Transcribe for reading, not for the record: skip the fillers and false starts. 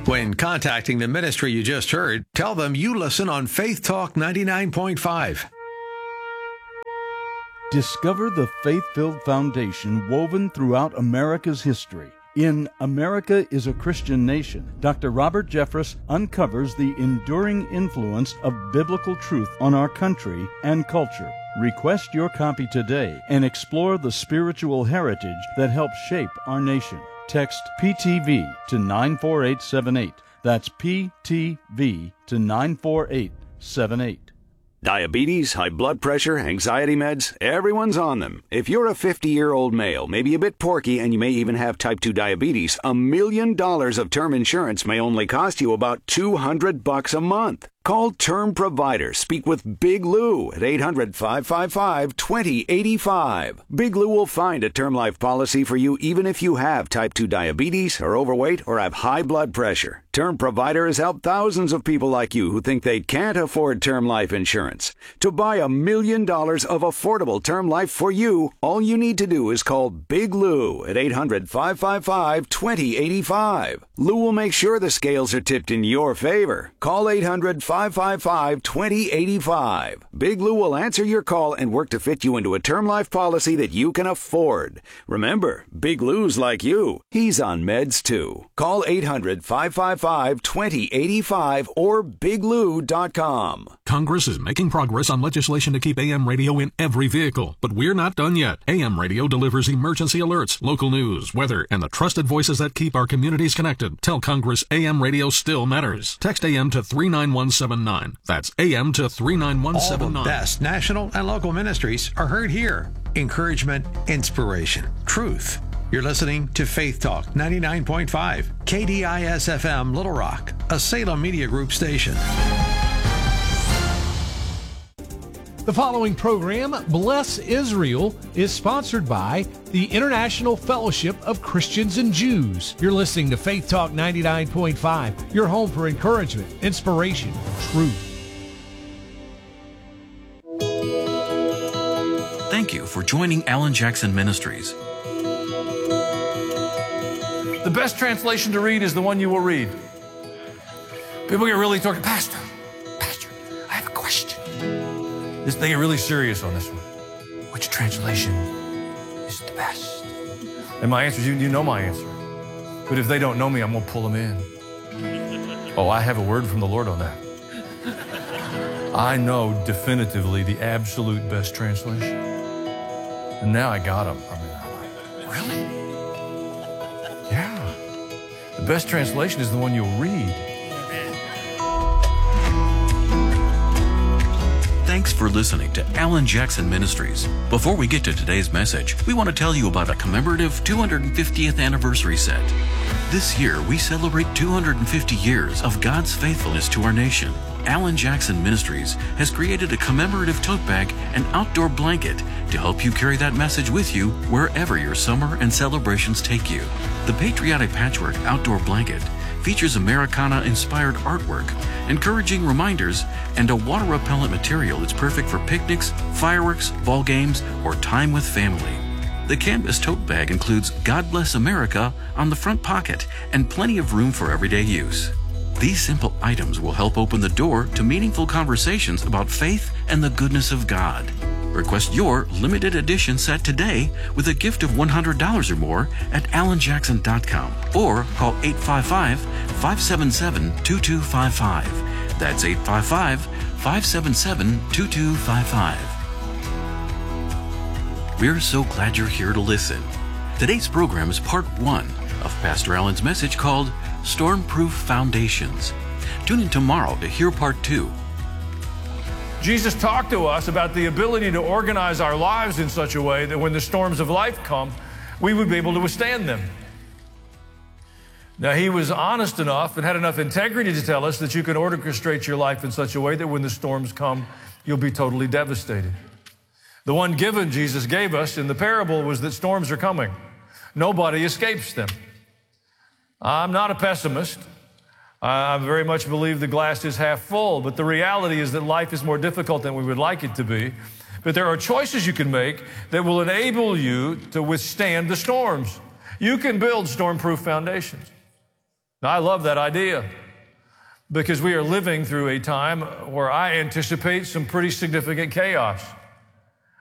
When contacting the ministry you just heard, tell them you listen on Faith Talk 99.5. Discover the faith-filled foundation woven throughout America's history. In America is a Christian Nation, Dr. Robert Jeffress uncovers the enduring influence of biblical truth on our country and culture. Request your copy today and explore the spiritual heritage that helped shape our nation. Text PTV to 94878. That's PTV to 94878. Diabetes, high blood pressure, anxiety meds, everyone's on them. If you're a 50-year-old male, maybe a bit porky, and you may even have type 2 diabetes, $1 million of term insurance may only cost you about $200 a month. Call Term Provider. Speak with Big Lou at 800-555-2085. Big Lou will find a term life policy for you even if you have type 2 diabetes, are overweight, or have high blood pressure. Term Provider has helped thousands of people like you who think they can't afford term life insurance. To buy $1 million of affordable term life for you, all you need to do is call Big Lou at 800-555-2085. Lou will make sure the scales are tipped in your favor. Call 800-555-2085. Big Lou will answer your call and work to fit you into a term life policy that you can afford. Remember, Big Lou's like you. He's on meds too. Call 800-555-2085 or biglou.com. Congress is making progress on legislation to keep AM radio in every vehicle, but we're not done yet. AM radio delivers emergency alerts, local news, weather, and the trusted voices that keep our communities connected. Tell Congress AM radio still matters. Text AM to 39179. That's AM to 39179. All the best national and local ministries are heard here. Encouragement, inspiration, truth. You're listening to Faith Talk 99.5, KDIS-FM Little Rock, a Salem Media Group station. The following program, Bless Israel, is sponsored by the International Fellowship of Christians and Jews. You're listening to Faith Talk 99.5, your home for encouragement, inspiration, truth. Thank you for joining Alan Jackson Ministries. The best translation to read is the one you will read. People get really talking, Pastor, I have a question. They get really serious on this one. Which translation is the best? And my answer is, you know my answer. But if they don't know me, I'm going to pull them in. Oh, I have a word from the Lord on that. I know definitively the absolute best translation. And now I got them. Really? Yeah. The best translation is the one you'll read. Thanks for listening to Alan Jackson Ministries. Before we get to today's message, we want to tell you about a commemorative 250th anniversary set. This year, we celebrate 250 years of God's faithfulness to our nation. Alan Jackson Ministries has created a commemorative tote bag and outdoor blanket to help you carry that message with you wherever your summer and celebrations take you. The Patriotic Patchwork Outdoor Blanket features Americana-inspired artwork, encouraging reminders, and a water-repellent material that's perfect for picnics, fireworks, ball games, or time with family. The canvas tote bag includes God Bless America on the front pocket and plenty of room for everyday use. These simple items will help open the door to meaningful conversations about faith and the goodness of God. Request your limited edition set today with a gift of $100 or more at alanjackson.com or call 855-577-2255. That's 855-577-2255. We're so glad you're here to listen. Today's program is part 1 of Pastor Alan's message called Stormproof Foundations. Tune in tomorrow to hear part 2. Jesus talked to us about the ability to organize our lives in such a way that when the storms of life come, we would be able to withstand them. Now, he was honest enough and had enough integrity to tell us that you can orchestrate your life in such a way that when the storms come, you'll be totally devastated. The one given Jesus gave us in the parable was that storms are coming. Nobody escapes them. I'm not a pessimist. I very much believe the glass is half full, but the reality is that life is more difficult than we would like it to be. But there are choices you can make that will enable you to withstand the storms. You can build storm-proof foundations. Now, I love that idea because we are living through a time where I anticipate some pretty significant chaos.